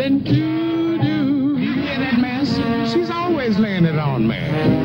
darling, to do. You hear that, man? She's always laying it on me.